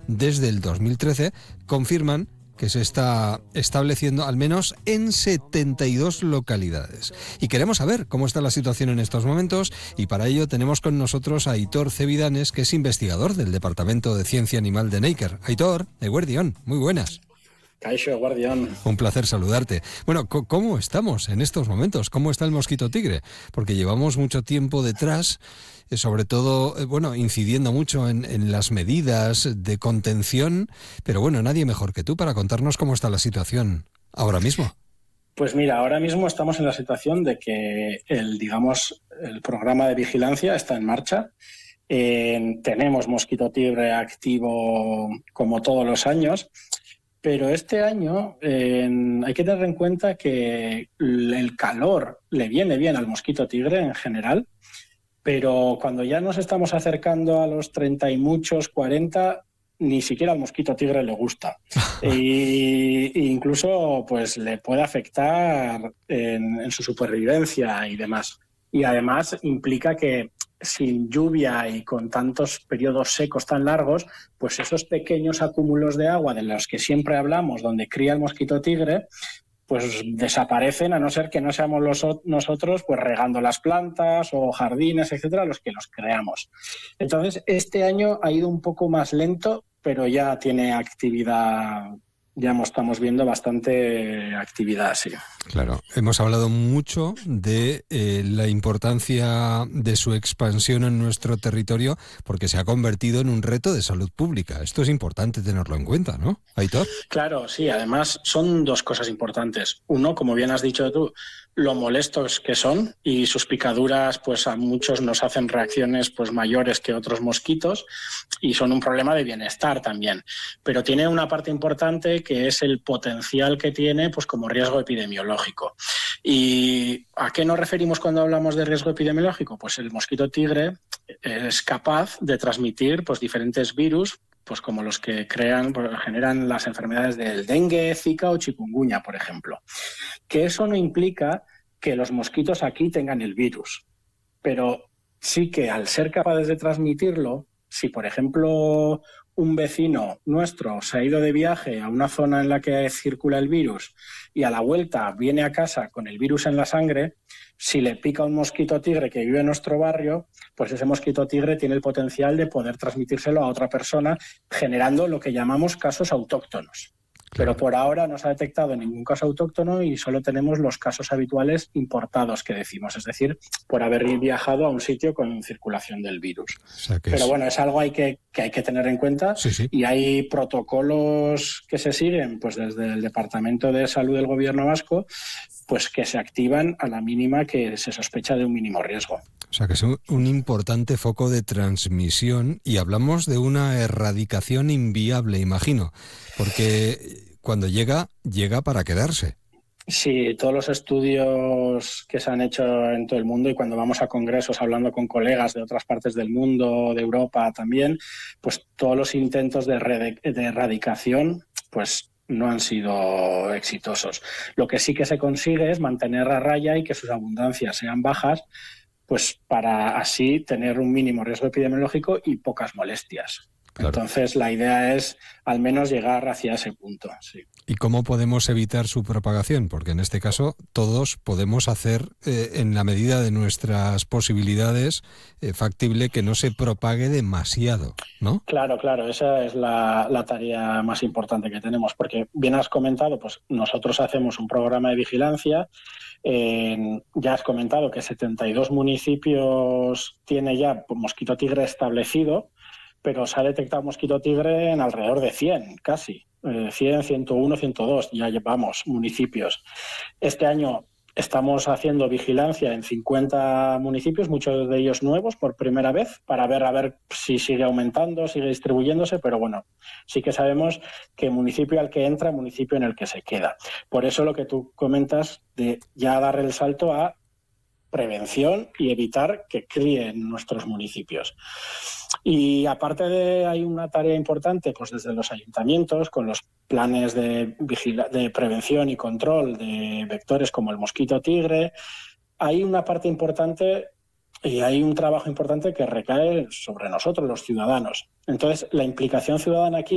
desde el 2013, confirman que se está estableciendo al menos en 72 localidades. Y queremos saber cómo está la situación en estos momentos, y para ello tenemos con nosotros a Aitor Cevidanes, que es investigador del Departamento de Ciencia Animal de Neiker. Aitor, eguerdión, muy buenas. Caixo, guardián. Un placer saludarte. Bueno, ¿cómo estamos en estos momentos? ¿Cómo está el mosquito tigre? Porque llevamos mucho tiempo detrás, sobre todo, incidiendo mucho en las medidas de contención, pero bueno, nadie mejor que tú para contarnos cómo está la situación ahora mismo. Pues mira, ahora mismo estamos en la situación de que el programa de vigilancia está en marcha. Tenemos mosquito tigre activo como todos los años. Pero este año hay que tener en cuenta que el calor le viene bien al mosquito tigre en general, pero cuando ya nos estamos acercando a los 30 y muchos, 40, ni siquiera al mosquito tigre le gusta. E incluso pues, le puede afectar en su supervivencia y demás. Y además implica que sin lluvia y con tantos periodos secos tan largos, pues esos pequeños acúmulos de agua de los que siempre hablamos, donde cría el mosquito tigre, pues desaparecen, a no ser que no seamos nosotros pues regando las plantas o jardines, etcétera, los que los creamos. Entonces, este año ha ido un poco más lento, pero ya tiene actividad. Ya estamos viendo bastante actividad, sí. Claro, hemos hablado mucho de la importancia de su expansión en nuestro territorio, porque se ha convertido en un reto de salud pública. Esto es importante tenerlo en cuenta, ¿no, Aitor? Claro, sí. Además, son dos cosas importantes. Uno, como bien has dicho tú, lo molestos que son, y sus picaduras pues a muchos nos hacen reacciones pues mayores que otros mosquitos, y son un problema de bienestar también. Pero tiene una parte importante que es el potencial que tiene pues como riesgo epidemiológico. ¿Y a qué nos referimos cuando hablamos de riesgo epidemiológico? Pues el mosquito tigre es capaz de transmitir pues diferentes virus, pues como los que generan las enfermedades del dengue, zika o chikungunya, por ejemplo. Que eso no implica que los mosquitos aquí tengan el virus, pero sí que al ser capaces de transmitirlo, si por ejemplo un vecino nuestro se ha ido de viaje a una zona en la que circula el virus y a la vuelta viene a casa con el virus en la sangre, si le pica un mosquito tigre que vive en nuestro barrio, pues ese mosquito tigre tiene el potencial de poder transmitírselo a otra persona, generando lo que llamamos casos autóctonos. Pero por ahora no se ha detectado ningún caso autóctono y solo tenemos los casos habituales importados que decimos, es decir, por haber viajado a un sitio con circulación del virus. O sea que pero bueno, es algo que hay que tener en cuenta, sí. Y hay protocolos que se siguen pues desde el Departamento de Salud del Gobierno vasco, pues que se activan a la mínima que se sospecha de un mínimo riesgo. O sea que es un importante foco de transmisión, y hablamos de una erradicación inviable, imagino, porque cuando llega para quedarse. Sí, todos los estudios que se han hecho en todo el mundo, y cuando vamos a congresos hablando con colegas de otras partes del mundo, de Europa también, pues todos los intentos de erradicación, pues no han sido exitosos. Lo que sí que se consigue es mantener a raya y que sus abundancias sean bajas, pues para así tener un mínimo riesgo epidemiológico y pocas molestias. Claro. Entonces la idea es al menos llegar hacia ese punto, sí. ¿Y cómo podemos evitar su propagación? Porque en este caso todos podemos hacer, en la medida de nuestras posibilidades, factible que no se propague demasiado, ¿no? Claro, esa es la tarea más importante que tenemos, porque bien has comentado, pues nosotros hacemos un programa de vigilancia. Ya has comentado que 72 municipios tiene ya mosquito tigre establecido, pero se ha detectado mosquito tigre en alrededor de 100, casi. 100, 101, 102, ya llevamos municipios. Este año estamos haciendo vigilancia en 50 municipios, muchos de ellos nuevos por primera vez, para ver a ver si sigue aumentando, sigue distribuyéndose, pero bueno, sí que sabemos que municipio al que entra, municipio en el que se queda. Por eso lo que tú comentas de ya dar el salto a prevención y evitar que críen nuestros municipios. Y aparte hay una tarea importante pues desde los ayuntamientos con los planes de prevención y control de vectores como el mosquito tigre. Hay una parte importante y hay un trabajo importante que recae sobre nosotros, los ciudadanos. Entonces, la implicación ciudadana aquí